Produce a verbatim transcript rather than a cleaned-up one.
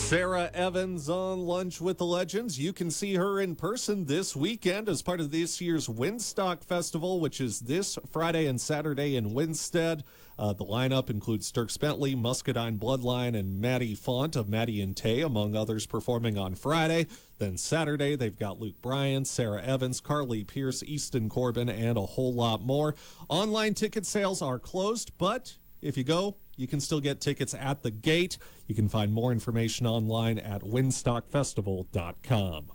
Sarah Evans on Lunch with the Legends. You can see her in person this weekend as part of this year's Windstock Festival, which is this Friday and Saturday in Winstead. Uh, the lineup includes Dierks Bentley, Muscadine Bloodline, and Maddie Font of Maddie and Tay, among others, performing on Friday. Then Saturday, they've got Luke Bryan, Sarah Evans, Carly Pierce, Easton Corbin, and a whole lot more. Online ticket sales are closed, but if you go, you can still get tickets at the gate. You can find more information online at windstock festival dot com.